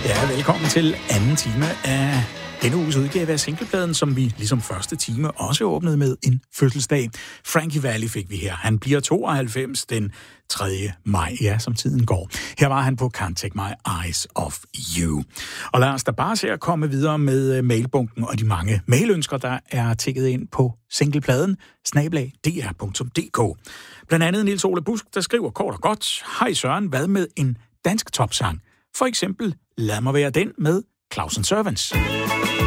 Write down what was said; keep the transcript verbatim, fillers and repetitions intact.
Ja, velkommen til anden time af denne uges udgave af singlepladen, som vi ligesom første time også åbnede med en fødselsdag. Frankie Valli fik vi her. Han bliver tooghalvfems den tredje maj, ja, som tiden går. Her var han på Can't Take My Eyes Off You. Og lad os da bare se at komme videre med mailbunken og de mange mailønsker, der er tækket ind på singlepladen snabel-a d r punktum d k. Blandt andet Niels Ole Busk, der skriver kort og godt: Hej Søren, hvad med en dansk topsang? For eksempel Lad mig være den med Claus and Servants.